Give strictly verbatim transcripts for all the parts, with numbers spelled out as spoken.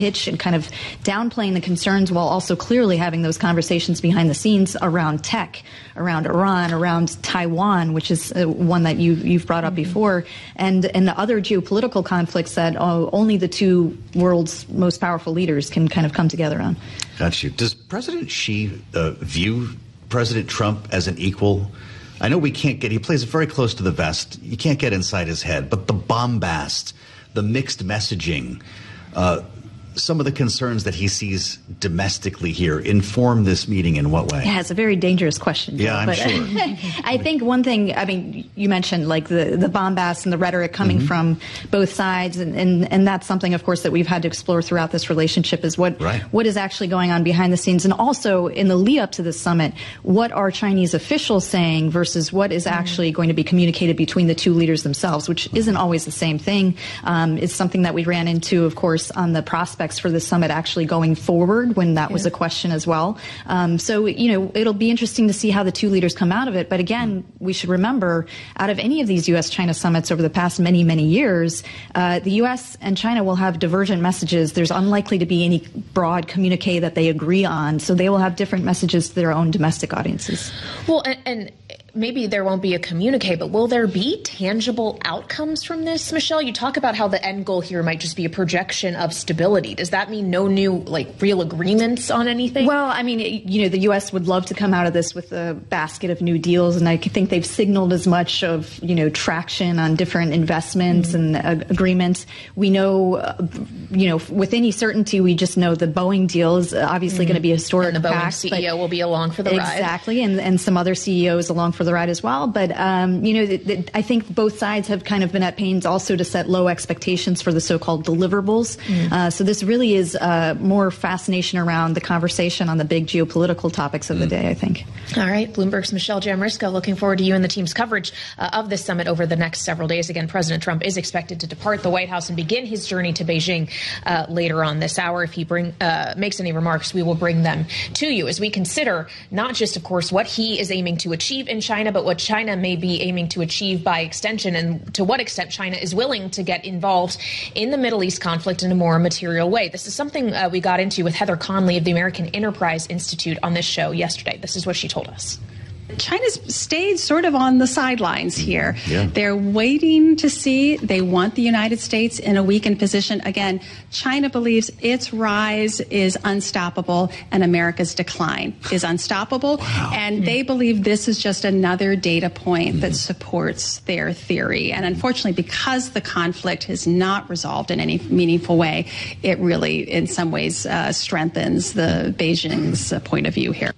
hitch and kind of downplaying the concerns while also clearly having those conversations behind the scenes around tech, around Iran, around Taiwan, which is uh, one that you, you've brought up before, and, and the other geopolitical conflicts that uh, only the two world's most powerful leaders can kind of come together on. Got you. Does President Xi uh, view President Trump as an equal? I know we can't get, he plays very close to the vest. You can't get inside his head, but the bombast, the mixed messaging, uh, some of the concerns that he sees domestically here inform this meeting in what way? Yeah, it's a very dangerous question. Yeah, I'm but, sure. I think one thing, I mean, you mentioned like the, the bombast and the rhetoric coming mm-hmm. from both sides. And, and, and that's something, of course, that we've had to explore throughout this relationship is what, right. what is actually going on behind the scenes. And also in the lead up to this summit, what are Chinese officials saying versus what is actually mm-hmm. going to be communicated between the two leaders themselves, which isn't always the same thing. Um, it's something that we ran into, of course, on the prospects for the summit actually going forward when that yeah. was a question as well. Um, so, you know, it'll be interesting to see how the two leaders come out of it. But again, we should remember out of any of these U S China summits over the past many, many years, uh, the U S and China will have divergent messages. There's unlikely to be any broad communique that they agree on. So they will have different messages to their own domestic audiences. Well, and, and maybe there won't be a communique, but will there be tangible outcomes from this, Michelle? You talk about how the end goal here might just be a projection of stability. Does that mean no new, like, real agreements on anything? Well, I mean, you know, the U S would love to come out of this with a basket of new deals, and I think they've signaled as much of, you know, traction on different investments mm-hmm. and uh, agreements. We know, uh, you know, with any certainty, we just know the Boeing deal is obviously mm-hmm. going to be a historic. And the Boeing pact, C E O will be along for the exactly, ride. Exactly, and, and some other C E Os along for the ride as well. But, um, you know, th- th- I think both sides have kind of been at pains also to set low expectations for the so-called deliverables. Mm. Uh, so this really is uh, more fascination around the conversation on the big geopolitical topics of the day, I think. All right. Bloomberg's Michelle Jamrisko, looking forward to you and the team's coverage uh, of this summit over the next several days. Again, President Trump is expected to depart the White House and begin his journey to Beijing uh, later on this hour. If he bring uh, makes any remarks, we will bring them to you as we consider not just, of course, what he is aiming to achieve in China, but what China may be aiming to achieve by extension, and to what extent China is willing to get involved in the Middle East conflict in a more material way. This is something uh, we got into with Heather Conley of the American Enterprise Institute on this show yesterday. This is what she told us. China's stayed sort of on the sidelines here. Yeah. They're waiting to see. They want the United States in a weakened position. Again, China believes its rise is unstoppable and America's decline is unstoppable. Wow. And mm-hmm. they believe this is just another data point mm-hmm. that supports their theory. And unfortunately, because the conflict has not resolved in any meaningful way, it really, in some ways, uh, strengthens the Beijing's uh, point of view here.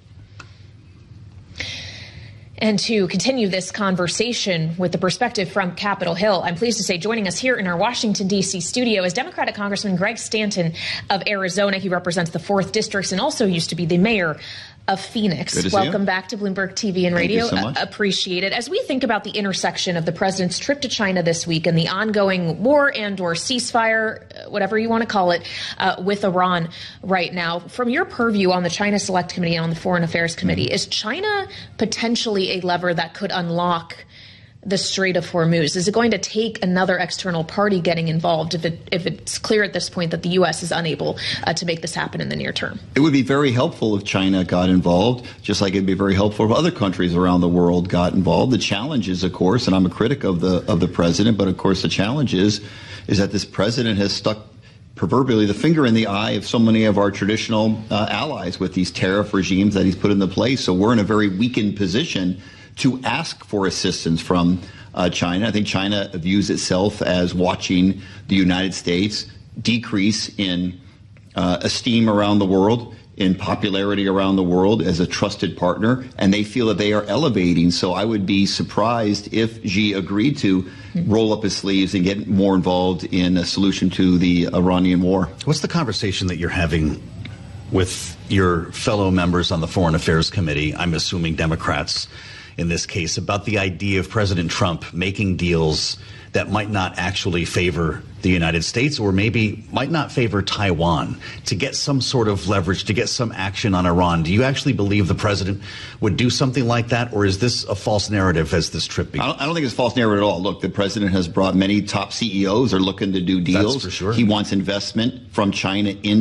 And to continue this conversation with the perspective from Capitol Hill, I'm pleased to say joining us here in our Washington, D C studio is Democratic Congressman Greg Stanton of Arizona. He represents the fourth District and also used to be the mayor of Phoenix. Welcome back to Bloomberg T V and Radio. Thank you so much. Uh, appreciate it. As we think about the intersection of the president's trip to China this week and the ongoing war and or ceasefire, whatever you want to call it, uh, with Iran right now, from your purview on the China Select Committee and on the Foreign Affairs Committee, mm-hmm. is China potentially a lever that could unlock the Strait of Hormuz? Is it going to take another external party getting involved if it if it's clear at this point that the U S is unable uh, to make this happen in the near term? It would be very helpful if China got involved, just like it'd be very helpful if other countries around the world got involved. The challenge is, of course, and I'm a critic of the of the president, but of course the challenge is is that this president has stuck proverbially the finger in the eye of so many of our traditional uh, allies with these tariff regimes that he's put into place. So we're in a very weakened position to ask for assistance from uh, China. I think China views itself as watching the United States decrease in uh, esteem around the world, in popularity around the world as a trusted partner, and they feel that they are elevating. So I would be surprised if Xi agreed to roll up his sleeves and get more involved in a solution to the Iranian war. What's the conversation that you're having with your fellow members on the Foreign Affairs Committee, I'm assuming Democrats, in this case about the idea of President Trump making deals that might not actually favor the United States or maybe might not favor Taiwan to get some sort of leverage, to get some action on Iran. Do you actually believe the president would do something like that, or is this a false narrative as this trip begins? I don't, I don't think it's a false narrative at all. Look, the president has brought many top C E Os are looking to do deals. That's for sure. He wants investment from China in